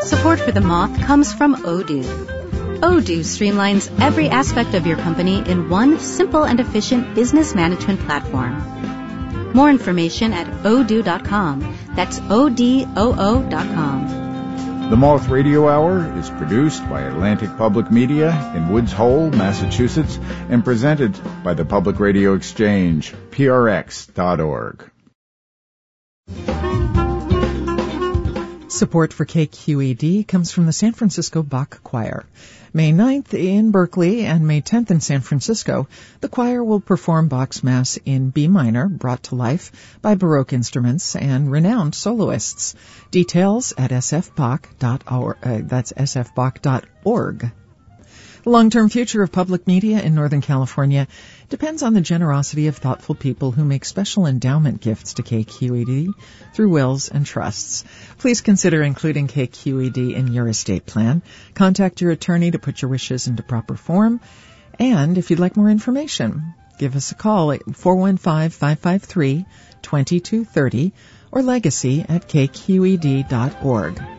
Support for The Moth comes from Odoo. Odoo streamlines every aspect of your company in one simple and efficient business management platform. More information at odoo.com. That's ODOO.com. The Moth Radio Hour is produced by Atlantic Public Media in Woods Hole, Massachusetts, and presented by the Public Radio Exchange, prx.org. Support for KQED comes from the San Francisco Bach Choir. May 9th in Berkeley and May 10th in San Francisco, the choir will perform Bach's Mass in B minor, brought to life by Baroque instruments and renowned soloists. Details at sfbach.org. That's sfbach.org. The long-term future of public media in Northern California depends on the generosity of thoughtful people who make special endowment gifts to KQED through wills and trusts. Please consider including KQED in your estate plan. Contact your attorney to put your wishes into proper form. And if you'd like more information, give us a call at 415-553-2230 or legacy@kqed.org.